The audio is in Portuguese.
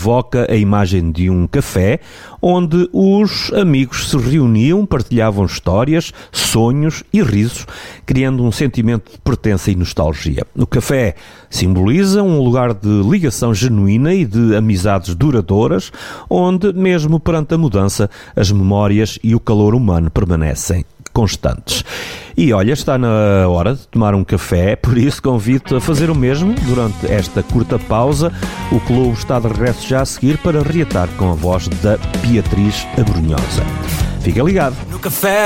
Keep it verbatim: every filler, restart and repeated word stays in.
evoca a imagem de um café onde os amigos se reuniam, partilhavam histórias, sonhos e risos, criando um sentimento de pertença e nostalgia. O café simboliza um lugar de ligação genuína e de amizades duradouras, onde, mesmo perante a mudança, as memórias e o calor humano permanecem constantes. E olha, está na hora de tomar um café, por isso convido-te a fazer o mesmo durante esta curta pausa. O clube está de regresso já a seguir para reatar com a voz da Beatriz Abrunhosa. Fica ligado. No café.